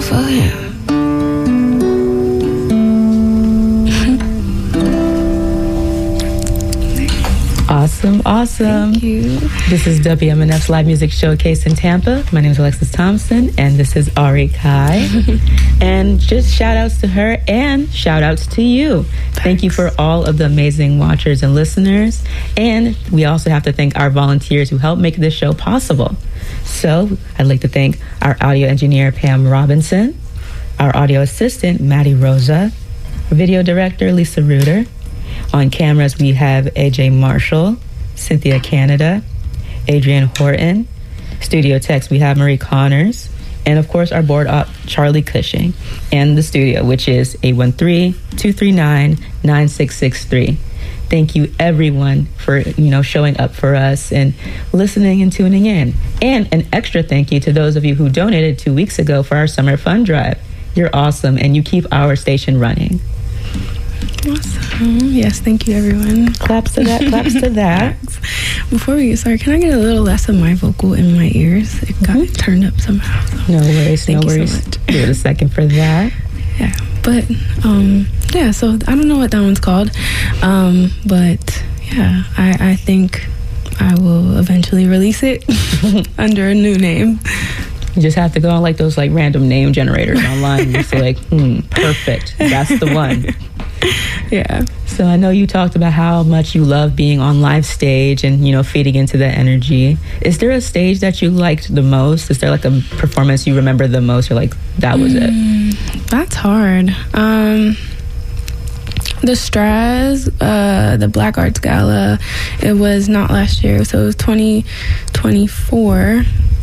for him. Awesome. Thank you. This is WMNF's Live Music Showcase in Tampa. My name is Alexis Thompson, and this is Ari Kai. And just shout-outs to her and shout-outs to you. Thanks. Thank you for all of the amazing watchers and listeners. And we also have to thank our volunteers who help make this show possible. So I'd like to thank our audio engineer, Pam Robinson, our audio assistant, Maddie Rosa, video director, Lisa Reuter. On cameras, we have AJ Marshall, Cynthia Canada, Adrian Horton. Studio techs, we have Marie Connors. And, of course, our board op, Charlie Cushing. And the studio, which is 813-239-9663. Thank you, everyone, for, showing up for us and listening and tuning in. And an extra thank you to those of you who donated 2 weeks ago for our summer fund drive. You're awesome, and you keep our station running. Awesome. Yes, thank you, everyone. Claps to that, claps to that. Before we get started, can I get a little less of my vocal in my ears? It got turned up somehow. So. No worries, Thank no you worries. so much. Give it a second for that. Yeah, but, so I don't know what that one's called. But, yeah, I think I will eventually release it under a new name. You just have to go on those random name generators online. Just perfect. That's the one. Yeah. So I know you talked about how much you love being on live stage and, feeding into that energy. Is there a stage that you liked the most? Is there a performance you remember the most? You're that was it? That's hard. The Straz, the Black Arts Gala, it was not last year, so it was 2024.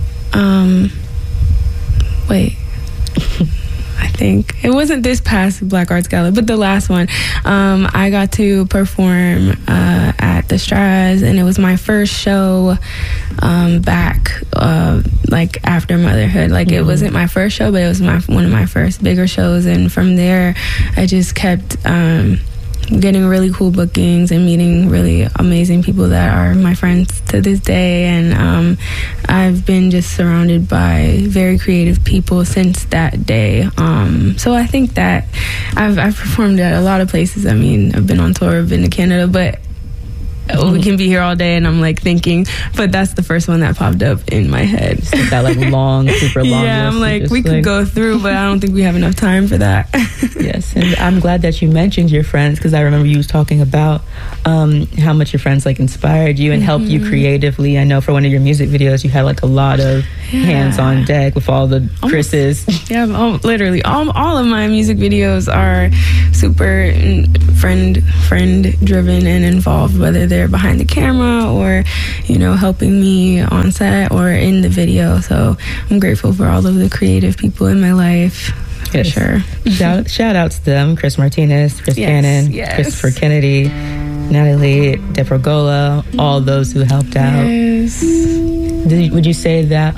I think it wasn't this past Black Arts Gala, but the last one. I got to perform at the Straz, and it was my first show back, after motherhood. It wasn't my first show, but it was one of my first bigger shows, and from there, I just kept getting really cool bookings and meeting really amazing people that are my friends to this day. And I've been just surrounded by very creative people since that day. So I think that I've performed at a lot of places. I mean, I've been on tour, I've been to Canada, but we can be here all day, and I'm thinking, but that's the first one that popped up in my head. That long, super long yeah, list. I'm we could go through, but I don't think we have enough time for that. Yes, and I'm glad that you mentioned your friends, because I remember you was talking about how much your friends inspired you and helped you creatively. I know for one of your music videos, you had a lot of hands on deck with all the Chris's. Yeah, literally all of my music videos are super friend driven and involved, whether they're behind the camera or helping me on set or in the video. So I'm grateful for all of the creative people in my life. For sure. Shout out to them: Chris Martinez, Chris Cannon, Christopher Kennedy, Natalie DeFragola, all those who helped out. Yes. Would you say that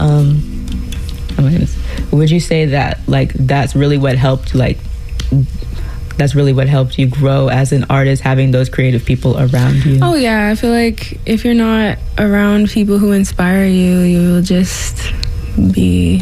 would you say that that's really what helped you grow as an artist, having those creative people around you? Oh yeah, I feel if you're not around people who inspire you, you will just be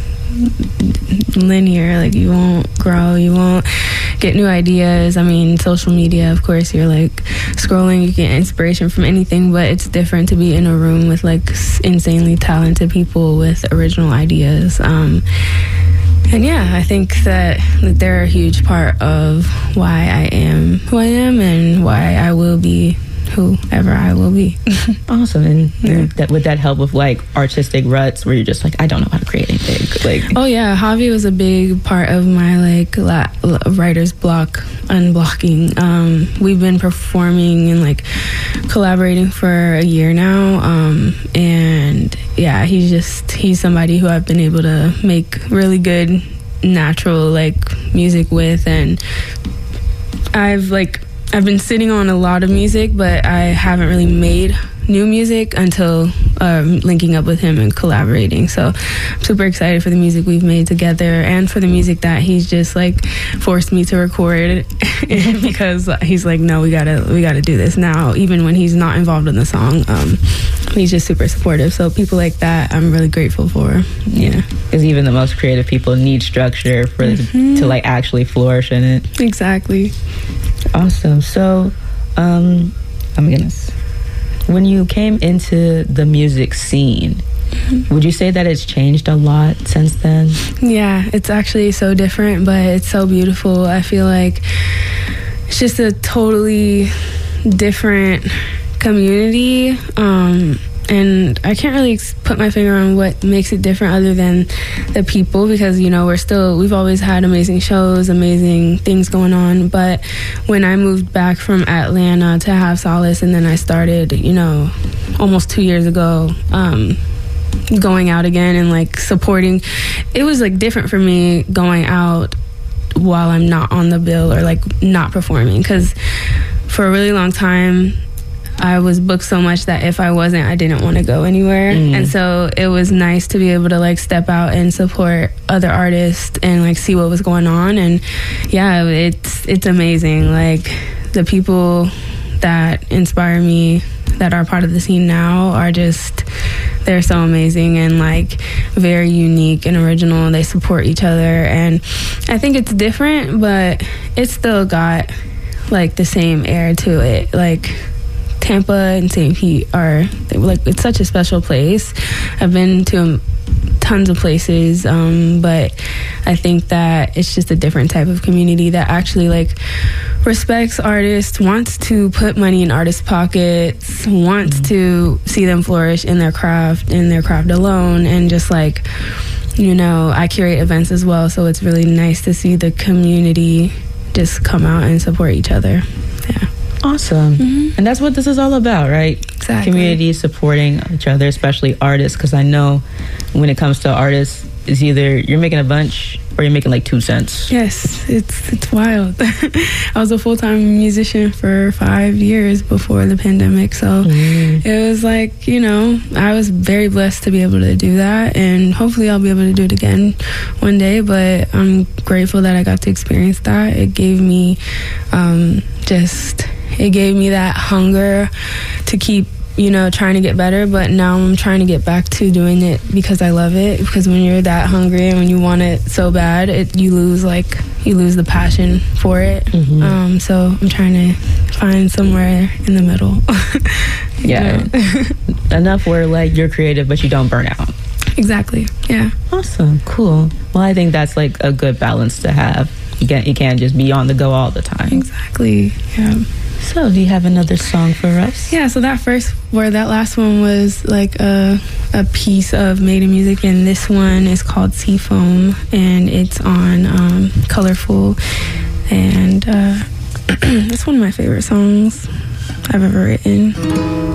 linear. You won't grow, you won't get new ideas. I mean, social media, of course, you're scrolling, you get inspiration from anything, but it's different to be in a room with insanely talented people with original ideas. And yeah, I think that they're a huge part of why I am who I am and why I will be whoever I will be. Awesome. And would that help with artistic ruts where you're just I don't know how to create anything? Oh yeah, Javi was a big part of my writer's block unblocking. We've been performing and collaborating for a year now, and yeah, he's somebody who I've been able to make really good natural music with. And I've been sitting on a lot of music, but I haven't really made new music until linking up with him and collaborating. So I'm super excited for the music we've made together and for the music that he's just like forced me to record because he's like, no, we gotta do this now, even when he's not involved in the song. He's just super supportive. So people like that I'm really grateful for. Yeah, because even the most creative people need structure for to like actually flourish in it. Exactly. Awesome. So when you came into the music scene, would you say that it's changed a lot since then? Yeah, it's actually so different, but it's so beautiful. I feel like it's just a totally different community, and I can't really put my finger on what makes it different other than the people, because we've always had amazing shows, amazing things going on. But when I moved back from Atlanta to have Solace, and then I started almost 2 years ago, going out again and like supporting, it was like different for me going out while I'm not on the bill or like not performing, because for a really long time I was booked so much that if I wasn't, I didn't want to go anywhere. And so it was nice to be able to like step out and support other artists and like see what was going on. And yeah, it's amazing. Like the people that inspire me that are part of the scene now are just, they're so amazing and like very unique and original. They support each other, and I think it's different, but it's still got like the same air to it. Like Tampa and St. Pete it's such a special place. I've been to tons of places, but I think that it's just a different type of community that actually like respects artists, wants to put money in artists' pockets, wants to see them flourish in their craft alone, and just like, I curate events as well, so it's really nice to see the community just come out and support each other. Yeah. Awesome. And that's what this is all about, right? Exactly. Community supporting each other, especially artists, because I know when it comes to artists, it's either you're making a bunch or you're making like 2 cents. Yes, it's wild. I was a full-time musician for 5 years before the pandemic, so it was like, I was very blessed to be able to do that, and hopefully I'll be able to do it again one day. But I'm grateful that I got to experience that. It gave me it gave me that hunger to keep trying to get better. But now I'm trying to get back to doing it because I love it, because when you're that hungry and when you want it so bad, you lose the passion for it. So I'm trying to find somewhere in the middle. Yeah. Enough where like you're creative but you don't burn out. Exactly. Yeah. Awesome. Cool. Well, I think that's like a good balance to have. You can't just be on the go all the time. Exactly. Yeah. So, do you have another song for us? Yeah, so that last one was like a piece of Made in Music, and this one is called Seafoam, and it's on Colorful, and it's one of my favorite songs I've ever written.